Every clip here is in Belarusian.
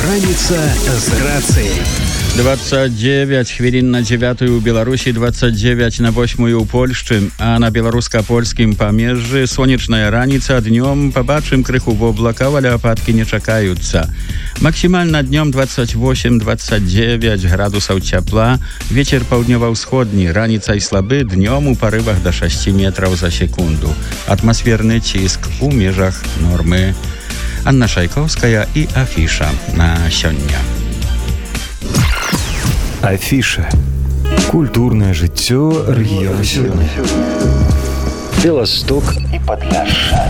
Раніца з рацыяй. 29 хвілін на 9 у Беларусі, 29 на 8 у Польшчы, а на беларуска-польскім памежжы сонечная раніца. Днём пабачым крыху воблакаў, але ападкі не чакаюцца. Максімальна днём 28-29 градусаў цяпла, вецер паўднёва-ўсходні, раніцай слабы, днём у парывах да 6 метраў за секунду. Атмасферны ціск у межах нормы. Анна Шайкоўская і афіша на сёння. Афіша. Культурнае жыццё рэгіёну сёння. Беласток і Падляшша.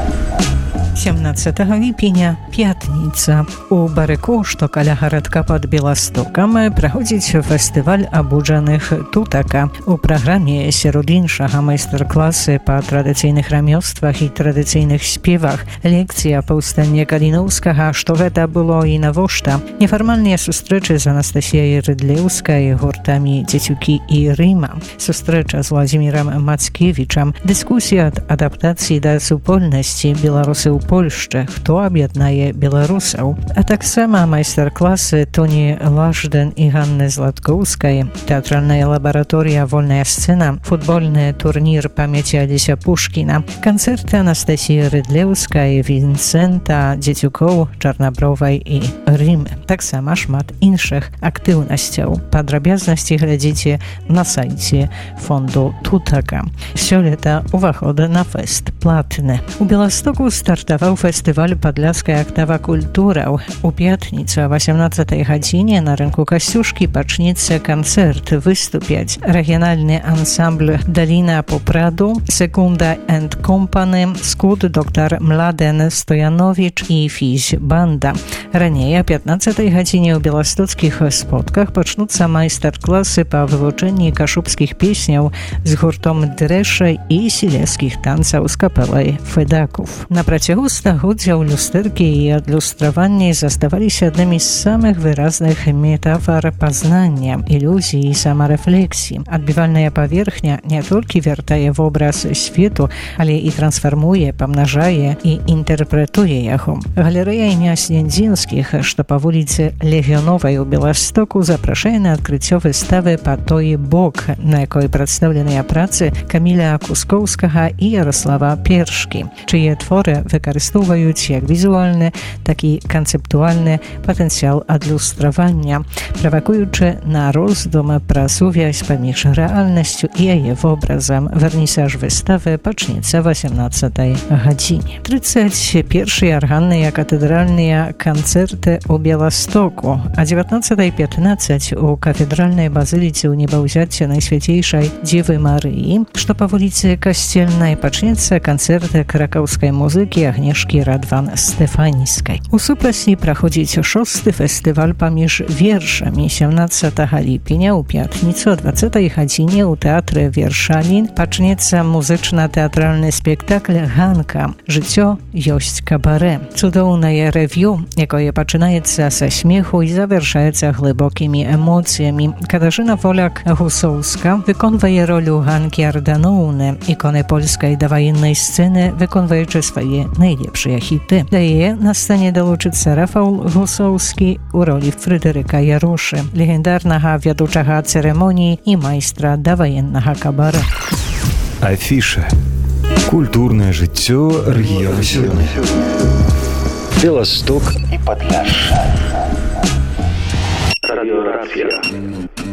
17 ліпеня, пятніца. У Барыку, што каля гарадка пад Беластокам, праходзіць фестываль абуджаных тутака. У праграме сярод іншага майстар-класы па традыцыйных рамёствах і традыцыйных спевах, лекцыя паўстання Каліноўскага, што гэта было і навошта, нефармальныя сустрэчы з Анастасіяй Рыдлеўскай, гуртамі «Дзецюкі» і «Рыма», сустрэча з Владзімірам Мацкевічам, дыскусія ад адаптацыі да супольнасці беларусы ў Польшчы, хто аб'яднае беларусаў, а таксама майстар-класы Тоні Лажден і Ганны Златкоўскай, тэатральная лабараторыя «Вольная сцэна», футбольны турнір памяці Алеся Пушкіна, канцэрты Анастасіі Рыдлеўскай, Вінцэнта, Дзецюкоў, Чарнабровай і Рымы. Таксама шмат іншых актыўнасцяў. Падрабязнасці глядзіце на сайце фонду Тутака. Сёлета уваход на фэст платны. У Беластоку стартаваў фестываль «Падляская актава культураў». У пятніцу о 18 гадзіне на рынку Касцюшкі пачнецца канцэрт. Выступяць рэгіянальны ансамбль «Даліна Попраду», «Секунда энд Компаны», «Скуд», «Доктор Младен Стоянович» і «Фізь Банда». Раней о 15 гадзіне ў беластоцкіх спотках пачнуцца майстар-класы па вывучэнні кашубскіх песняў з гуртом «Дрэша» і сілескіх танцаў з капелай «Федаков». На працягу стагоддзяў люстэркі і адлюстраванні заставаліся аднымі з самых выразных метафар пазнання, ілюзій і самарэфлексій. Адбівальная паверхня не толькі вяртае вобраз свету, але і трансфармуе, памнажае і інтэрпрэтуе яго. Галерэя імя Снядзінскіх, што па вуліцы Легіёновай у Беластоку, запрашае на адкрыццё выставы «Па той бок», на якой прадстаўленыя працы Каміля Кускоўскага і Ярослава Першкі, чые творы выкарыстоўваюць як візуальны, так і канцэптуальны патэнцыял адлюстравання, правакуючы на роздум пра сувязь паміж рэальнасцю і яе вобразам. Вернісаж выставы пачнецца 18 гадзіне. 31 арганныя катэдральныя канцэрты ў Беластоку. А 19:15 у кафедральнай базыліцы ў небаўзяцця Найсвяцейшай Дзевы Марыі, што па вуліцы Касцельнай, пачнецца канцэрт кракаўскай музыкі Агнешкі Радван-Стэфаніскай. У супрасні праходзіць 6-й фестываль паміж вершамі. 17 ліпеня ў пятніцу о 20 гадзіне ў тэатры Вершалін пачнецца музычна-тэатральны спектакль «Ганка. Жыццё ёсць кабарэ». Цудоўнае рэв'ю, якое пачынаецца са смеху і завяршаецца глыбокімі эмоцыямі. Катажына Воляк-Гусоўска выконвае ролю Ганкі Ардановны, іконы польскай даваеннай сцэны, выконваючы свае найлепшыя хіты. Да яе на сцэне далучыцца Рафал Гусоўскі у ролі Фрыдэрыка Ярушы, легендарнага вядучага цырымоніі і майстра даваеннага кабарэ. Афіша. Культурнае жыццё рэгіёну сёння. Беласток і Падляшша. Радыёрацыя.